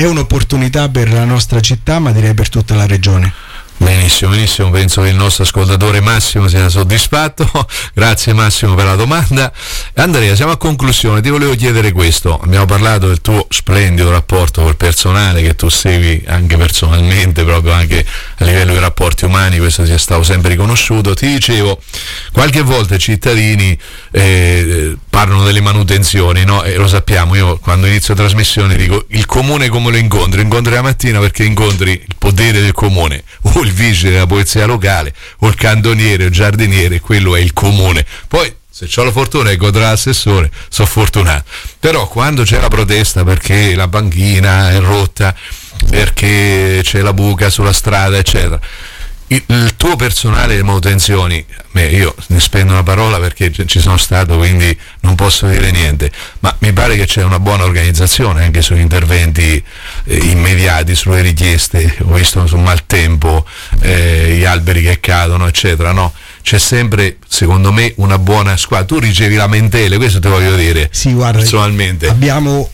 è un'opportunità per la nostra città, ma direi per tutta la regione. Benissimo, penso che il nostro ascoltatore Massimo sia soddisfatto. Grazie Massimo per la domanda. Andrea, siamo a conclusione, ti volevo chiedere questo: abbiamo parlato del tuo splendido rapporto col personale che tu segui anche personalmente, proprio anche a livello di rapporti umani, questo sia stato sempre riconosciuto. Ti dicevo, qualche volta i cittadini parlano delle manutenzioni, no? E lo sappiamo, io quando inizio trasmissione dico: il comune come lo incontri la mattina, perché incontri il potere del comune, o il vice della polizia locale, o il cantoniere o il giardiniere, quello è il comune. Poi se ho la fortuna di incontrare l'assessore, sono fortunato. Però quando c'è la protesta perché la banchina è rotta, perché c'è la buca sulla strada, eccetera, il tuo personale di manutenzioni, io ne spendo una parola perché ci sono stato, quindi non posso dire niente, ma mi pare che c'è una buona organizzazione anche sugli interventi immediati, sulle richieste. Ho visto sul maltempo, gli alberi che cadono, eccetera, no? C'è sempre, secondo me, una buona squadra. Tu ricevi lamentele, questo te voglio dire. Sì, guarda, personalmente abbiamo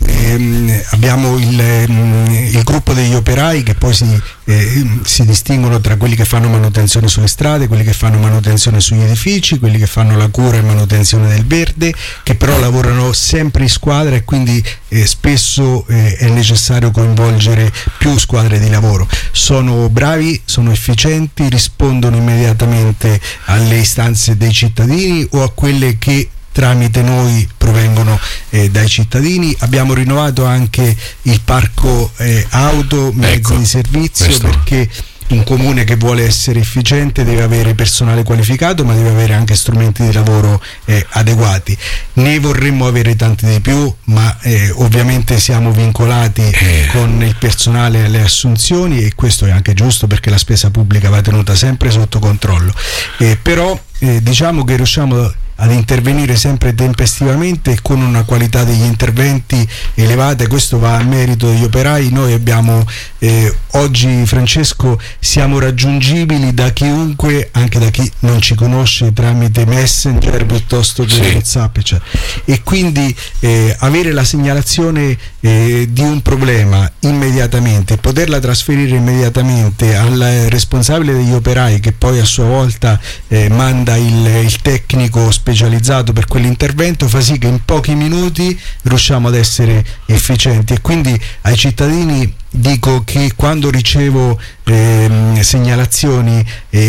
il gruppo degli operai che poi si distinguono tra quelli che fanno manutenzione sulle strade, quelli che fanno manutenzione sugli edifici, quelli che fanno la cura e manutenzione del verde, che però lavorano sempre in squadra, e quindi spesso è necessario coinvolgere più squadre di lavoro. Sono bravi, sono efficienti, rispondono immediatamente alle istanze dei cittadini o a quelle che tramite noi provengono dai cittadini. Abbiamo rinnovato anche il parco auto, mezzi di servizio, perché un comune che vuole essere efficiente deve avere personale qualificato, ma deve avere anche strumenti di lavoro adeguati. Ne vorremmo avere tanti di più, ma ovviamente siamo vincolati con il personale alle assunzioni, e questo è anche giusto perché la spesa pubblica va tenuta sempre sotto controllo. Però diciamo che riusciamo ad intervenire sempre tempestivamente e con una qualità degli interventi elevata. Questo va a merito degli operai. Noi abbiamo oggi, Francesco, siamo raggiungibili da chiunque, anche da chi non ci conosce, tramite Messenger piuttosto che WhatsApp, eccetera. E quindi avere la segnalazione di un problema immediatamente, poterla trasferire immediatamente al responsabile degli operai, che poi a sua volta manda il tecnico specializzato per quell'intervento, fa sì che in pochi minuti riusciamo ad essere efficienti. E quindi ai cittadini dico che quando ricevo segnalazioni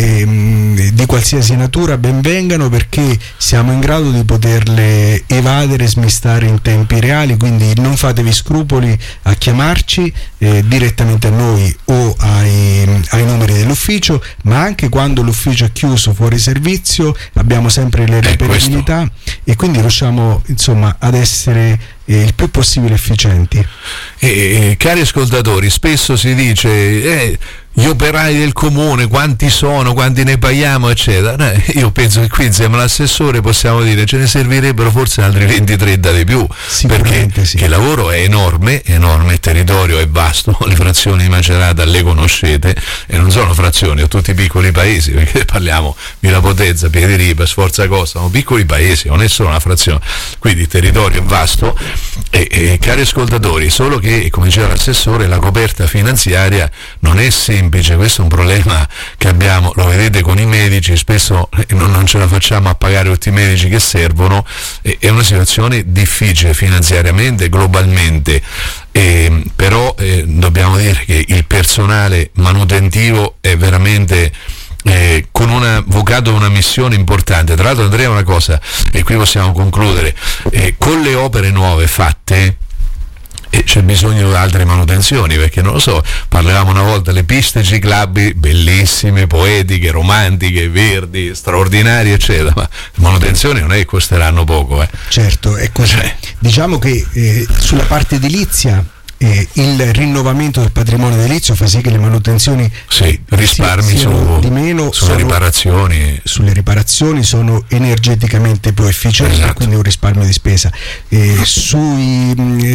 di qualsiasi natura, ben vengano, perché siamo in grado di poterle evadere e smistare in tempi reali. Quindi non fatevi scrupoli a chiamarci direttamente a noi o ai numeri dell'ufficio, ma anche quando l'ufficio è chiuso, fuori servizio, abbiamo sempre le reperibilità, e quindi riusciamo insomma ad essere il più possibile efficienti. Cari ascoltatori, spesso si dice gli operai del comune quanti sono, quanti ne paghiamo, eccetera. Io penso che qui insieme all'assessore possiamo dire ce ne servirebbero forse altri 23 da di più, perché il lavoro è enorme, il territorio è vasto, le frazioni di Macerata le conoscete, e non sono frazioni, sono tutti piccoli paesi, perché parliamo Villa Potenza, Piediripa, Sforzacosta, sono piccoli paesi, non è solo una frazione, quindi il territorio è vasto. E cari ascoltatori, solo che, come diceva l'assessore, la coperta finanziaria non è semplice. Questo è un problema che abbiamo, lo vedete con i medici, spesso non ce la facciamo a pagare tutti i medici che servono, è una situazione difficile finanziariamente, globalmente, però dobbiamo dire che il personale manutentivo è veramente con una vocato, una missione importante. Tra l'altro, Andrea, una cosa, e qui possiamo concludere, con le opere nuove fatte c'è bisogno di altre manutenzioni, perché non lo so, parlavamo una volta delle piste ciclabili bellissime, poetiche, romantiche, verdi, straordinarie, eccetera, ma le manutenzioni non è che costeranno poco. Certo, è così. Diciamo che sulla parte edilizia il rinnovamento del patrimonio edilizio fa sì che le manutenzioni risparmi di meno, sulle riparazioni. Sulle riparazioni sono energeticamente più efficienti, quindi un risparmio di spesa. Sugli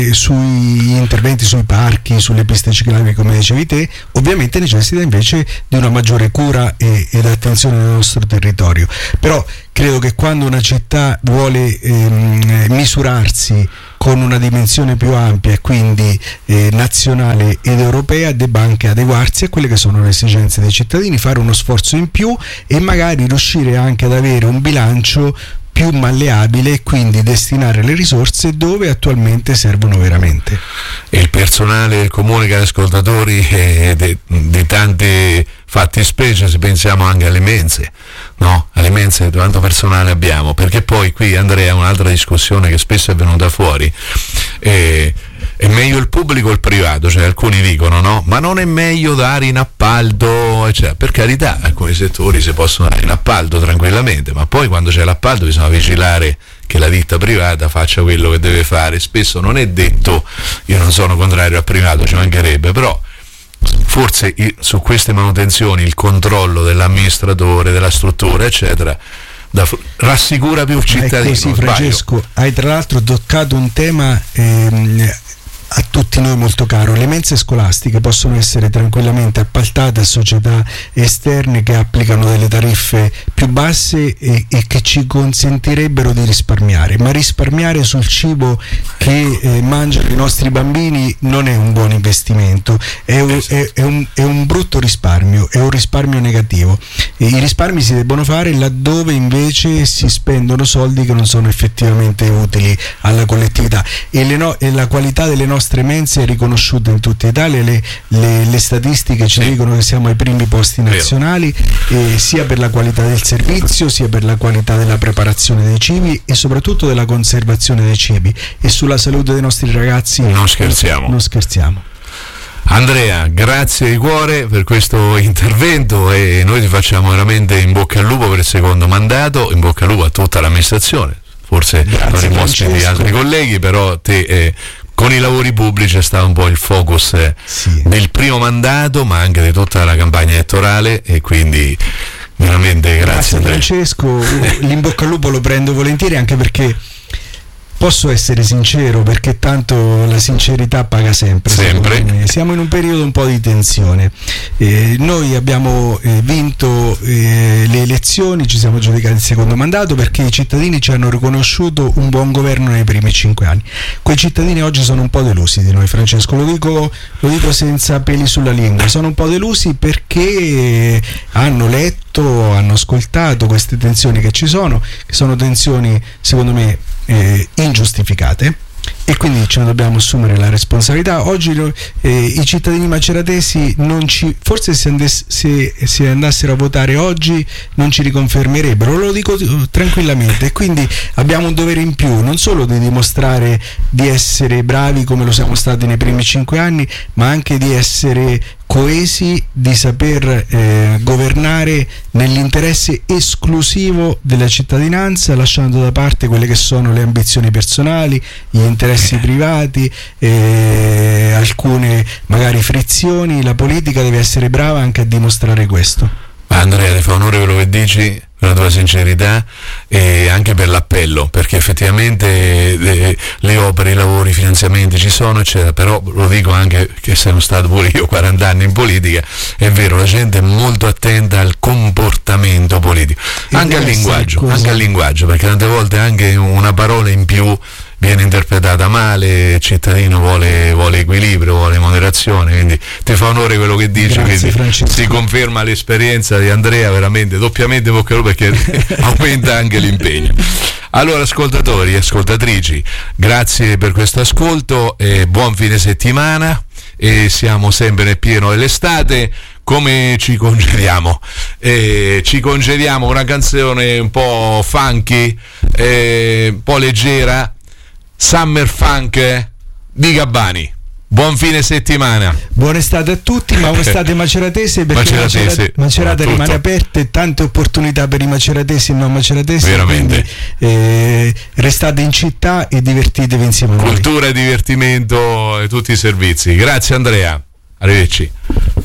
interventi sui parchi, sulle piste ciclabili, come dicevi te, ovviamente necessita invece di una maggiore cura ed attenzione nel nostro territorio. Però credo che quando una città vuole misurarsi con una dimensione più ampia e quindi nazionale ed europea, debba anche adeguarsi a quelle che sono le esigenze dei cittadini, fare uno sforzo in più e magari riuscire anche ad avere un bilancio più malleabile e quindi destinare le risorse dove attualmente servono veramente. E il personale del comune, cari ascoltatori, di tante fattispecie, se pensiamo anche alle mense, no? Alle mense quanto personale abbiamo, perché poi qui, Andrea, un'altra discussione che spesso è venuta fuori, è meglio il pubblico o il privato? Cioè alcuni dicono no, ma non è meglio dare in appalto, eccetera. Per carità, alcuni settori si possono dare in appalto tranquillamente, ma poi quando c'è l'appalto bisogna vigilare che la ditta privata faccia quello che deve fare. Spesso non è detto, io non sono contrario al privato, ci mancherebbe, però forse su queste manutenzioni il controllo dell'amministratore, della struttura, eccetera, rassicura più il cittadino. Sì, Francesco, hai tra l'altro toccato un tema a tutti noi molto caro. Le mense scolastiche possono essere tranquillamente appaltate a società esterne che applicano delle tariffe più basse e che ci consentirebbero di risparmiare, ma risparmiare sul cibo che mangiano i nostri bambini non è un buon investimento, è un brutto risparmio, è un risparmio negativo. I risparmi si debbono fare laddove invece si spendono soldi che non sono effettivamente utili alla collettività, e la qualità delle nostre mense è riconosciuta in tutta Italia. Le statistiche ci dicono che siamo ai primi posti nazionali, sia per la qualità del servizio, sia per la qualità della preparazione dei cibi e soprattutto della conservazione dei cibi, e sulla salute dei nostri ragazzi non scherziamo. Andrea, grazie di cuore per questo intervento e noi ti facciamo veramente in bocca al lupo per il secondo mandato, in bocca al lupo a tutta l'amministrazione, forse avremo ospiti altri colleghi, però te con i lavori pubblici è stato un po' il focus del primo mandato, ma anche di tutta la campagna elettorale, e quindi veramente grazie Francesco, l'in bocca al lupo lo prendo volentieri, anche perché posso essere sincero, perché tanto la sincerità paga sempre. Siamo in un periodo un po' di tensione. Noi abbiamo vinto le elezioni, ci siamo giudicati il secondo mandato perché i cittadini ci hanno riconosciuto un buon governo nei primi 5 anni. Quei cittadini oggi sono un po' delusi di noi, Francesco, lo dico senza peli sulla lingua, sono un po' delusi perché hanno letto, hanno ascoltato queste tensioni che sono tensioni secondo me ingiustificate, e quindi ce ne dobbiamo assumere la responsabilità. Oggi i cittadini maceratesi forse se andassero a votare oggi non ci riconfermerebbero, lo dico tranquillamente, e quindi abbiamo un dovere in più, non solo di dimostrare di essere bravi come lo siamo stati nei primi 5 anni, ma anche di essere coesi, di saper governare nell'interesse esclusivo della cittadinanza, lasciando da parte quelle che sono le ambizioni personali, gli interessi privati, alcune magari frizioni. La politica deve essere brava anche a dimostrare questo. Andrea, ti fa onore quello che dici, per la tua sincerità e anche per l'appello, perché effettivamente le opere, i lavori, i finanziamenti ci sono, eccetera, però lo dico anche che sono stato pure io 40 anni in politica, è vero, la gente è molto attenta al comportamento politico, anche al linguaggio, perché tante volte anche una parola in più viene interpretata male, il cittadino vuole equilibrio, vuole moderazione, quindi ti fa onore quello che dici. Grazie, quindi si conferma l'esperienza di Andrea veramente doppiamente bocca al lupo, perché aumenta anche l'impegno. Allora, ascoltatori e ascoltatrici, grazie per questo ascolto e buon fine settimana, e siamo sempre nel pieno dell'estate. Come ci congediamo? Ci congediamo una canzone un po' funky, un po' leggera, Summer Funk di Gabbani. Buon fine settimana. Buona estate a tutti, ma un'estate maceratese, perché Macerata rimane aperta e tante opportunità per i maceratesi e non maceratesi. Veramente. Quindi, restate in città e divertitevi insieme a noi. Cultura e divertimento e tutti i servizi. Grazie Andrea. Arrivederci.